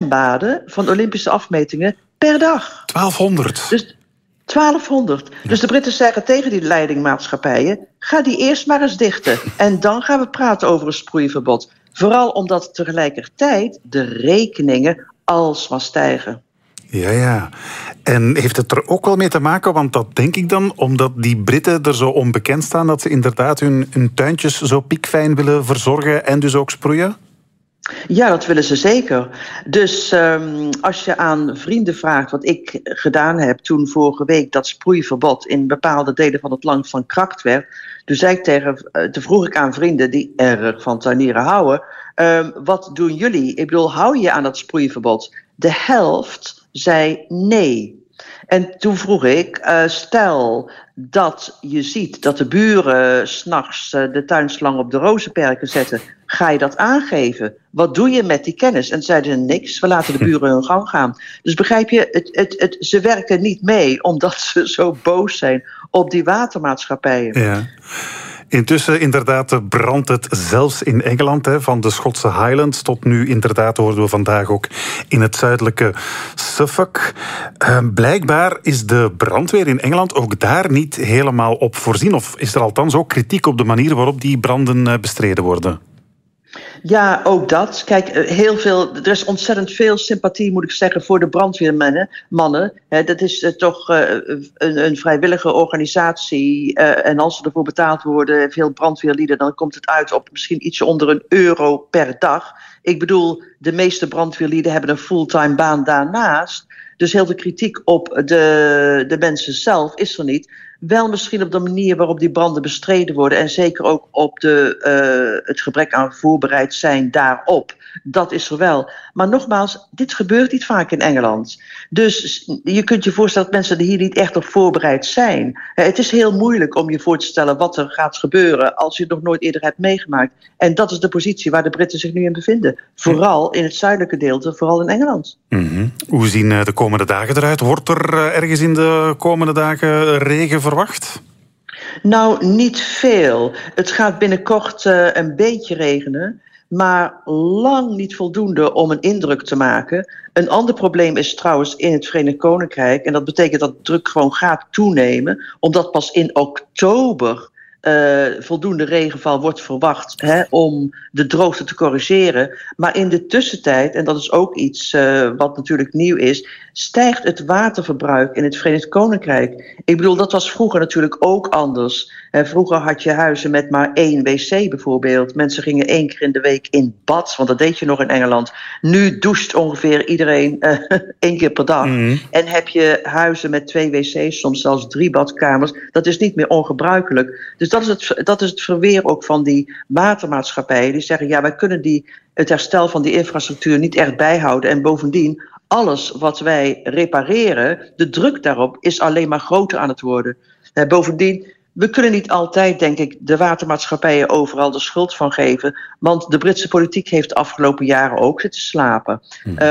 zwembaden van Olympische afmetingen per dag. 1200. Dus 1200. Ja. Dus de Britten zeggen tegen die leidingmaatschappijen, ga die eerst maar eens dichten. En dan gaan we praten over een sproeiverbod. Vooral omdat tegelijkertijd de rekeningen alsmaar stijgen. Ja. En heeft het er ook wel mee te maken, want dat denk ik dan, omdat die Britten er zo onbekend staan dat ze inderdaad hun tuintjes zo piekfijn willen verzorgen en dus ook sproeien? Ja, dat willen ze zeker. Dus als je aan vrienden vraagt wat ik gedaan heb toen vorige week dat sproeiverbod in bepaalde delen van het land van kracht werd, toen vroeg ik aan vrienden die erg van tuinieren houden, wat doen jullie? Ik bedoel, hou je aan dat sproeiverbod? De helft zei nee. En toen vroeg ik, stel dat je ziet dat de buren 's nachts de tuinslang op de rozenperken zetten, ga je dat aangeven? Wat doe je met die kennis? En zeiden ze niks, we laten de buren hun gang gaan. Dus begrijp je, ze werken niet mee omdat ze zo boos zijn op die watermaatschappijen. Ja. Intussen inderdaad brandt het zelfs in Engeland, van de Schotse Highlands tot nu inderdaad hoorden we vandaag ook in het zuidelijke Suffolk. Blijkbaar is de brandweer in Engeland ook daar niet helemaal op voorzien. Of is er althans ook kritiek op de manier waarop die branden bestreden worden? Ja, ook dat. Kijk, er is ontzettend veel sympathie, moet ik zeggen, voor de brandweermannen. Dat is toch een vrijwillige organisatie. En als ze ervoor betaald worden, veel brandweerlieden, dan komt het uit op misschien ietsje onder €1 per dag. Ik bedoel, de meeste brandweerlieden hebben een fulltime baan daarnaast. Dus heel veel kritiek op de mensen zelf is er niet. Wel misschien op de manier waarop die branden bestreden worden. En zeker ook op het gebrek aan voorbereid zijn daarop. Dat is er wel. Maar nogmaals, dit gebeurt niet vaak in Engeland. Dus je kunt je voorstellen dat mensen er hier niet echt op voorbereid zijn. Het is heel moeilijk om je voor te stellen wat er gaat gebeuren als je het nog nooit eerder hebt meegemaakt. En dat is de positie waar de Britten zich nu in bevinden. Vooral in het zuidelijke gedeelte, vooral in Engeland. Mm-hmm. Hoe zien de komende dagen eruit? Wordt er ergens in de komende dagen regen verwacht? Nou, niet veel. Het gaat binnenkort een beetje regenen, maar lang niet voldoende om een indruk te maken. Een ander probleem is trouwens in het Verenigd Koninkrijk, en dat betekent dat de druk gewoon gaat toenemen, omdat pas in oktober voldoende regenval wordt verwacht om de droogte te corrigeren. Maar in de tussentijd, en dat is ook iets wat natuurlijk nieuw is, stijgt het waterverbruik in het Verenigd Koninkrijk. Ik bedoel, dat was vroeger natuurlijk ook anders. Vroeger had je huizen met maar 1 wc bijvoorbeeld. Mensen gingen 1 keer in de week in bad, want dat deed je nog in Engeland. Nu doucht ongeveer iedereen 1 keer per dag. Mm. En heb je huizen met 2 wc's, soms zelfs 3 badkamers. Dat is niet meer ongebruikelijk. Dus dat is het verweer ook van die watermaatschappijen. Die zeggen, ja, wij kunnen het herstel van die infrastructuur niet echt bijhouden. En bovendien, alles wat wij repareren, de druk daarop is alleen maar groter aan het worden. Bovendien, we kunnen niet altijd, denk ik, de watermaatschappijen overal de schuld van geven. Want de Britse politiek heeft de afgelopen jaren ook zitten slapen.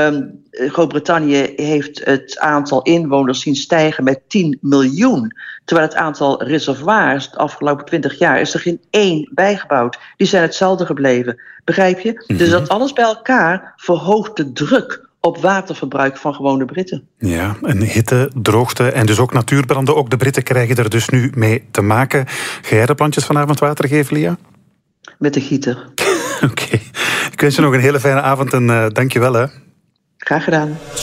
Groot-Brittannië heeft het aantal inwoners zien stijgen met 10 miljoen. Terwijl het aantal reservoirs de afgelopen 20 jaar is er geen 1 bijgebouwd. Die zijn hetzelfde gebleven. Begrijp je? Mm-hmm. Dus dat alles bij elkaar verhoogt de druk op waterverbruik van gewone Britten. Ja, en hitte, droogte en dus ook natuurbranden. Ook de Britten krijgen er dus nu mee te maken. Ga jij de plantjes vanavond water geven, Lia? Met de gieter. Oké. Ik wens je nog een hele fijne avond en dank je wel. Graag gedaan.